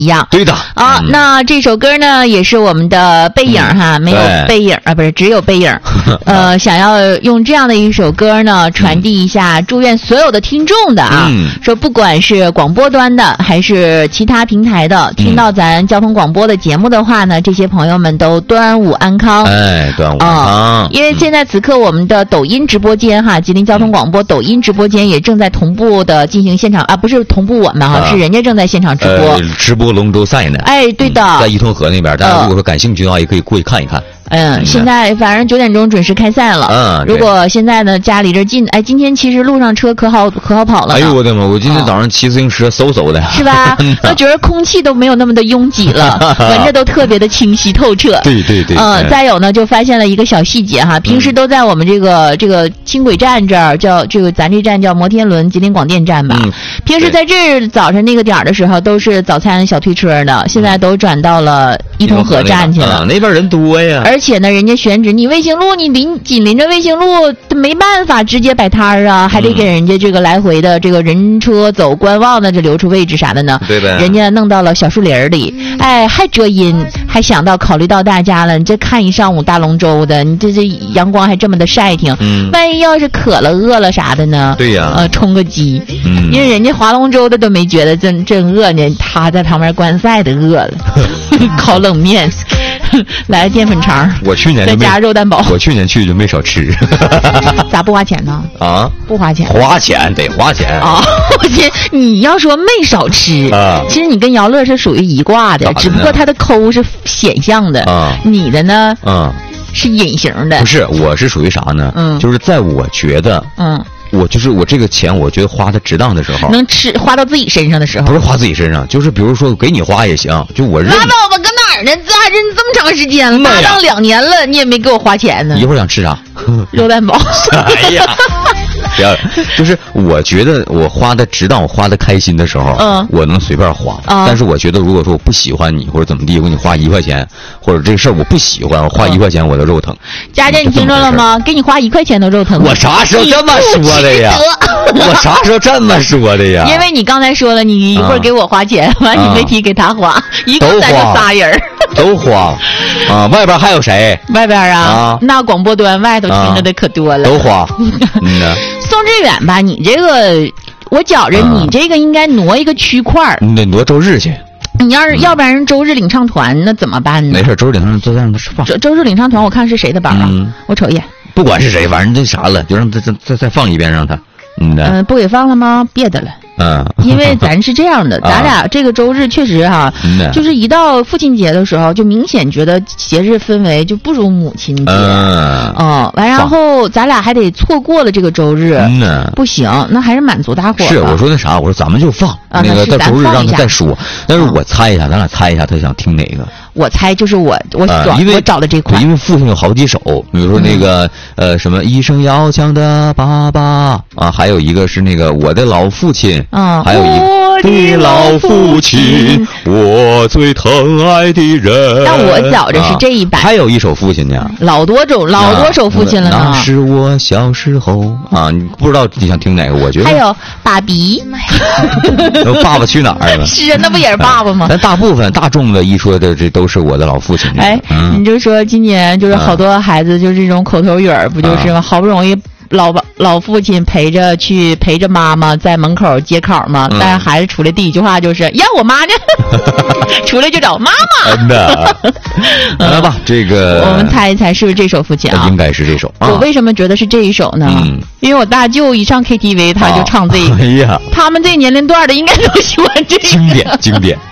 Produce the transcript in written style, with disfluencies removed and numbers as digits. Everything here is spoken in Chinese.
一样。 对的啊，那这首歌呢也是我们的背影哈，没有背影啊，不是只有背影。想要用这样的一首歌呢传递一下，祝愿所有的听众的啊，说不管是广播端的还是其他平台的，听到咱交通广播的节目的话呢，这些朋友们都端午安康。 哎，端午安康。 因为现在此刻我们的抖音直播间哈，吉林交通广播抖音直播间也正在同步的进行现场啊，不是同步我们哈，是人家正在现场直播， 直播龙舟赛呢。 哎，对的， 在伊通河那边，大家如果说感兴趣的话，也可以过去看一看。 现在反正9点钟准时开赛了。如果现在呢家里这近，哎，今天其实路上车可好跑了。 哎呦我的妈！我今天早上骑自行车嗖的， 是吧？我觉得空气都没有那么的拥挤了，闻着都特别的清晰透彻。 对。 再有呢，就发现了一个小细节哈，平时都在我们这个轻轨站这儿，叫这个咱这站叫摩天轮吉林广电站吧。平时在这儿早上那个点儿的时候都是早餐小推车的，现在都转到了伊通河站去了。 那边人多呀。 而且呢，人家选址你卫星路，你紧邻着卫星路，没办法直接摆摊儿啊，还得给人家这个来回的这个人车走观望的这留出位置啥的呢。 对呗。 人家弄到了小树林里，哎，还遮阴，还想到考虑到大家了，你这看一上午大龙舟的，你这阳光还这么的晒挺，万一要是渴了饿了啥的呢？ 对呀。 充个饥。因为人家划龙舟的都没觉得真饿呢，他在旁边观赛的饿了，烤冷面。来淀粉肠， 我去年再加肉蛋堡。 我去年去就没少吃。 咋不花钱呢？ 啊， 不花钱。 花钱得花钱啊！我天，你要说没少吃啊，其实你跟姚乐是属于一挂的，只不过他的抠是显象的啊，你的呢，是隐形的。 不是，我是属于啥呢？就是在我觉得，我这个钱，我觉得花的值当的时候， 能花到自己身上的时候， 不是花自己身上，就是比如说给你花也行，就我认。 拉倒吧，搁哪儿呢？这么长时间了，搭档2年了，你也没给我花钱呢。 一会儿想吃啥？ 肉蛋堡。 哎呀，不要，就是我觉得我花的值当，我花的开心的时候，我能随便花。但是我觉得，如果说我不喜欢你或者怎么地，我给你花1块钱，或者这个事儿我不喜欢，我花1块钱我都肉疼。 佳佳，你听着了吗？给你花1块钱都肉疼。 我啥时候这么说的呀？我啥时候这么说的呀？ 因为你刚才说了，你一会儿给我花钱，完你没提给他花，一共咱就仨人都花啊！外边还有谁？ 外边啊，那广播端外头听着的可多了， 都花。 宋志远吧，你这个我觉着你这个应该挪一个区块， 你得挪周日去。 你要不然人周日领唱团那怎么办呢？ 没事，周日领唱团让他放。 周日领唱团，我看是谁的榜啊？我瞅一眼。 不管是谁，反正那啥了，就让他再放一遍，让他。 不给放了吗？别的了。因为咱是这样的，咱俩这个周日确实哈，就是一到父亲节的时候，就明显觉得节日氛围就不如母亲节。完然后咱俩还得错过了这个周日，不行，那还是满足大伙。 是我说那啥，我说咱们就放那个到周日让他再说。但是我猜一下，咱俩猜一下，他想听哪个？ 我猜就是我找的这款， 因为父亲有好几首，比如说那个什么一生要强的爸爸啊，还有一个是那个我的老父亲。还有一个我的老父亲， 我最疼爱的人。 但我觉着是这一版。 还有一首父亲呢， 老多首父亲了呢。 那是我小时候啊，你不知道你想听哪个？我觉得还有爸比， 爸爸去哪儿了？ 是啊，那不也是爸爸吗？ 但大众的一说的，这都是我的老父亲。 哎，你就说今年就是好多孩子就这种口头语儿，不就是吗？好不容易。老父亲陪着妈妈在门口接考嘛，但是孩子出来第一句话就是呀，我妈呢？出来就找妈妈。 真的，来吧，这个我们猜一猜是不是这首父亲啊？ 应该是这首。 我为什么觉得是这一首呢？因为我大舅一上 KTV 他就唱这个。 哎呀， 他们这年龄段的应该都喜欢这个。 经典。